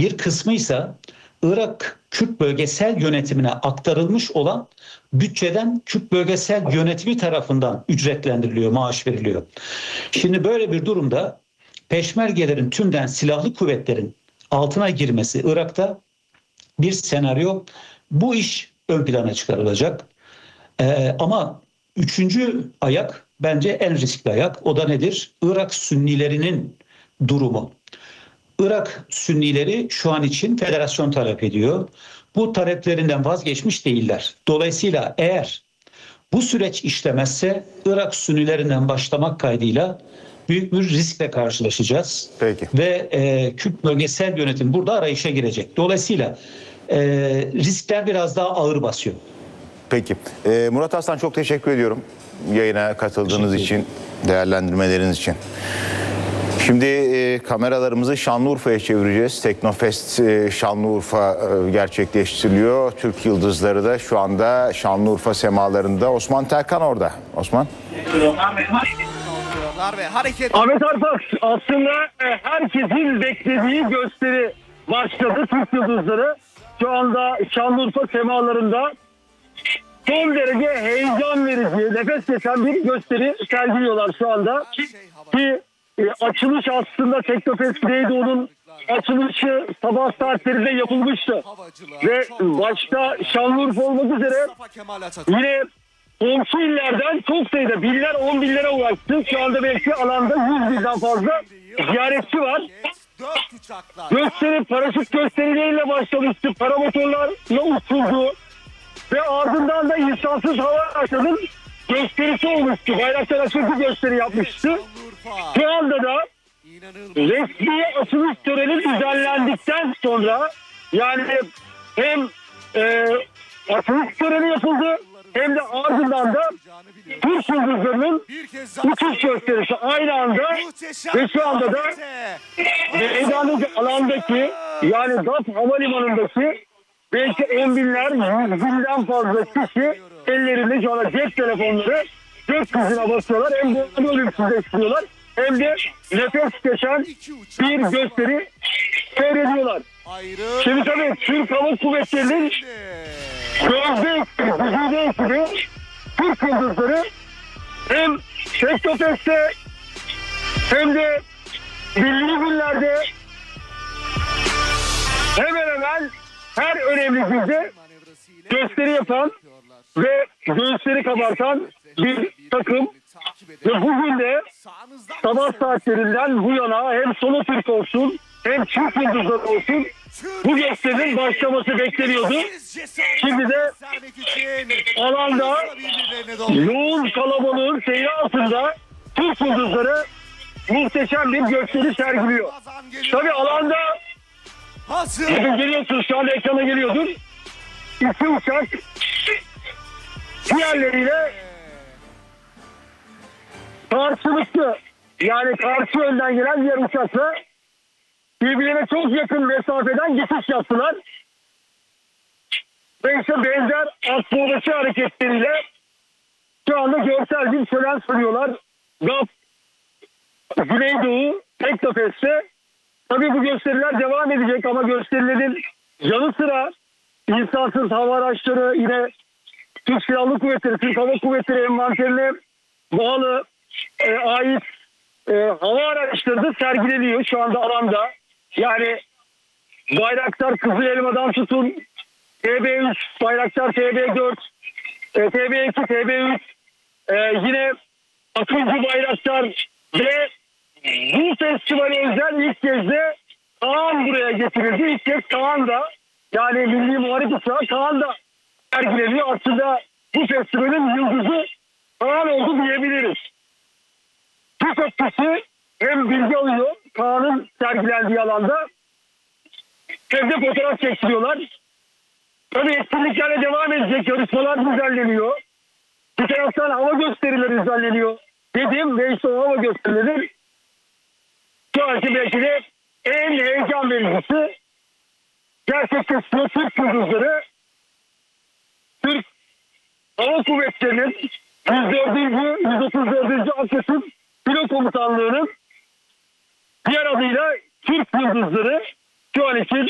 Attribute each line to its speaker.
Speaker 1: bir kısmıysa Irak Kürt Bölgesel Yönetimine aktarılmış olan bütçeden Kürt Bölgesel Yönetimi tarafından ücretlendiriliyor, maaş veriliyor. Şimdi böyle bir durumda peşmergelerin tümden silahlı kuvvetlerin altına girmesi Irak'ta bir senaryo. Bu iş ön plana çıkarılacak. Ama üçüncü ayak bence en riskli ayak. O da nedir? Irak Sünnilerinin durumu. Irak Sünnileri şu an için federasyon talep ediyor. Bu taleplerinden vazgeçmiş değiller. Dolayısıyla eğer bu süreç işlemezse Irak Sünnilerinden başlamak kaydıyla büyük bir riskle karşılaşacağız.
Speaker 2: Peki.
Speaker 1: Ve Kürt bölgesel yönetim burada arayışa girecek. Dolayısıyla riskler biraz daha ağır basıyor.
Speaker 2: Peki. Murat Aslan, çok teşekkür ediyorum yayına katıldığınız için, değerlendirmeleriniz için. Şimdi kameralarımızı Şanlıurfa'ya çevireceğiz. Teknofest Şanlıurfa gerçekleştiriliyor. Türk yıldızları da şu anda Şanlıurfa semalarında. Osman Terkan orada. Osman.
Speaker 3: Ahmet Arpas, aslında herkesin beklediği gösteri başladı. Türk yıldızları şu anda Şanlıurfa semalarında son derece heyecan verici, nefes kesen bir gösteri sergiliyorlar şu anda. Ki açılış aslında Teknofest Güneydoğu'nun açılışı sabah saatlerinde yapılmıştı. Ve başta Şanlıurfa olmak üzere yine komşu illerden çok sayıda, binler, 10 binlere ulaştı. Şu anda belki alanda 100 binden fazla ziyaretçi var. Gösteri paraşüt gösterileriyle başlamıştı. Paramotorlarla uçuldu. Ve ardından da insansız hava araçlarının gösterisi olmuştu. Bayraktar açılış gösteri yapmıştı. Şu anda da resmi açılış töreni düzenlendikten sonra, yani hem açılış töreni yapıldı hem de ardından da Türk yıldızlarının uçuş gösterisi aynı anda ve şu anda da meydanlık alandaki, yani DAP Havalimanı'ndaki belki 10 binler, 100 binden fazla kişi ellerinde şu anda cep telefonları gökyüzüne basıyorlar. Hem de ölümsüzleştiriyorlar hem de nefes geçen bir gösteri seyrediyorlar. Şimdi tabii Türk Hava Kuvvetleri'nin gözde ekibi, Türk yıldızları hem Teknofest'te hem de milli günlerde hemen hemen her önemli günde gösteri yapan ve göğüsleri kabartan bir takım. Ve bugün de sabah saatlerinden bu yana hem Solo Türk olsun hem Türk yıldızları olsun bu gösterinin başlaması bekleniyordu. Şimdi de alanda yoğun kalabalığın seyri altında Türk yıldızları muhteşem bir gösteri sergiliyor. Tabii alanda bakın geliyorsunuz, şu anda ekrana geliyordur. İki uçak diğerleriyle karşılıklı, yani karşı yönden gelen diğer uçakla birbirine çok yakın mesafeden geçiş yaptılar. Ve işte benzer astroloji hareketleriyle şu anda görsel bir şölen sunuyorlar. GAP Güneydoğu Teknofest'te. Tabii bu gösteriler devam edecek ama gösterilerin yanı sıra insansız hava araçları, yine Türk Silahlı Kuvvetleri, Türk Hava Kuvvetleri envanterine bağlı ait hava araçları da sergileniyor şu anda alanda. Yani Bayraktar Kızıl Elma'dan tutun TB3, Bayraktar TB4, TB2, TB3, yine Akıncı Bayraktar ve bu festivale özel ilk kez de Kaan buraya getirildi. İlk kez Kaan da, yani Milli Muharip Uçağı Kaan da sergileniyor. Aslında bu festivalin yıldızı Kaan oldu diyebiliriz. Türk öpküsü hem bilgi alıyor Kaan'ın sergilendiği alanda hem de fotoğraf çektiriyorlar. Tabii etkinliklerle devam edecek, yarışmalar düzenleniyor. Bir taraftan hava gösterileri düzenleniyor dedim ve işte o hava gösterileri şu anki belki de en heyecan vericisi. Gerçekten Türk yıldızları Türk Hava Kuvvetleri'nin 134. Atatürk Pilot Komutanlığı'nın diğer adıyla Türk Yıldızları şu an için